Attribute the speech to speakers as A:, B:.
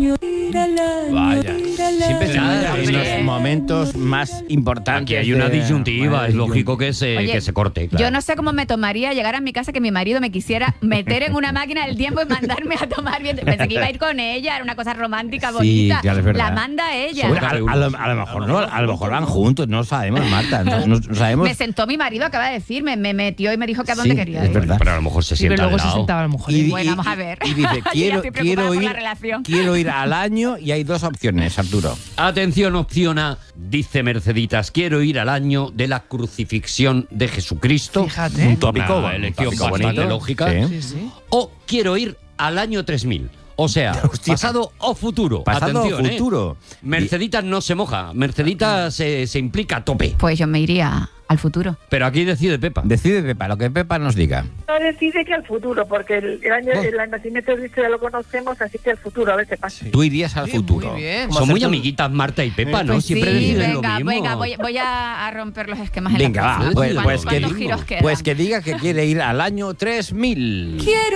A: Vaya. Siempre se
B: Nada,
A: en los
B: sí.
A: momentos más importantes.
B: Aquí hay una
A: de-
B: disyuntiva, es lógico que se,
C: Oye,
B: que se corte. Claro.
C: Yo no sé cómo me tomaría llegar a mi casa que mi marido me quisiera meter en una máquina del tiempo y mandarme a tomar bien. Pensé que iba a ir con ella, era una cosa romántica,
A: Sí,
C: bonita.
A: claro, es verdad.
C: La manda ella.
A: Bueno, a lo mejor no, a lo mejor van juntos, no lo sabemos, Marta. No sabemos.
C: Me sentó mi marido, acaba de decirme, me metió y me dijo que a dónde
A: Sí,
C: quería
A: es
C: ir.
A: verdad.
B: Pero a lo mejor se
D: Sí, pero
B: sienta al
D: luego se
B: lado.
D: sentaba a lo mejor.
C: Bueno, vamos a ver.
A: Y dice,
C: Yo ya
A: quiero,
C: estoy preocupada por la
A: ir,
C: relación.
A: quiero ir al año y hay dos opciones, Arturo.
B: Atención, opción A, dice Merceditas, quiero ir al año de la crucifixión de Jesucristo.
D: Fíjate.
A: Un tópico,
B: Una
A: bueno, un
B: elección
A: tópico
B: bastante
A: bonito.
B: lógica.
A: Sí.
D: Sí, sí.
B: O quiero ir al año 3000. O sea,
A: Hostia.
B: pasado o futuro.
A: Pasado o
B: Atención,
A: futuro.
B: Merceditas no se moja, Merceditas se implica a tope.
C: Pues yo me iría al futuro.
B: Pero aquí decide Pepa.
A: Decide Pepa, lo que Pepa nos diga.
E: No decide que al futuro, porque el nacimiento de Cristo ya lo conocemos, así que al futuro, a ver qué pasa.
A: Tú irías al
D: Bien,
A: futuro.
D: Muy bien.
B: Son muy amiguitas Marta y Pepa, ¿no?
C: Pues
B: Siempre
C: sí,
B: deciden
C: venga,
B: lo mismo.
C: venga, voy a romper los esquemas en
A: Venga,
C: la
A: va.
C: casa.
A: Pues,
C: ¿Cuántos
A: que,
C: giros quedan?
A: pues que diga que quiere ir al año 3000.